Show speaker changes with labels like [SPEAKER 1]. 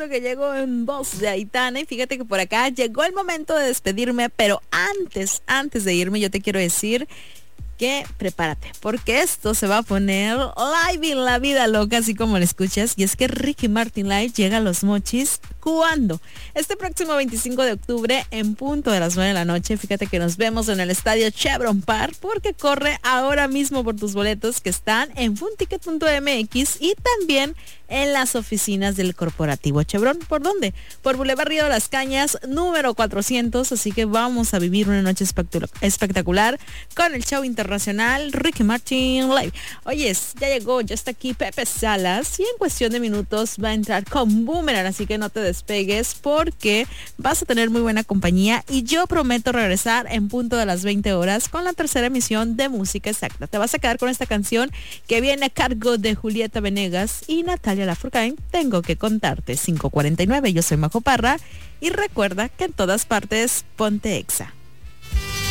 [SPEAKER 1] lo que llegó en voz de Aitana. Y fíjate que por acá llegó el momento de despedirme, pero antes de irme, yo te quiero decir que prepárate, porque esto se va a poner live en la vida loca, así como lo escuchas. Y es que Ricky Martin Live llega a Los Mochis. ¿Cuándo? Este próximo 25 de octubre en punto de las 9 de la noche. Fíjate que nos vemos en el estadio Chevron Park, porque corre ahora mismo por tus boletos que están en funticket.mx y también en las oficinas del corporativo Chevron. ¿Por dónde? Por Boulevard Río de las Cañas, número 400. Así que vamos a vivir una noche espectacular con el show internacional Ricky Martin Live. Oyes, ya llegó, ya está aquí Pepe Salas y en cuestión de minutos va a entrar con Boomerang, así que no te despegues porque vas a tener muy buena compañía y yo prometo regresar en punto de las 20 horas con la tercera emisión de Música Exacta. Te vas a quedar con esta canción que viene a cargo de Julieta Venegas y Natalia Lafourcade. Tengo que contarte. 5:49. Yo soy Majo Parra y recuerda que en todas partes ponte Exa.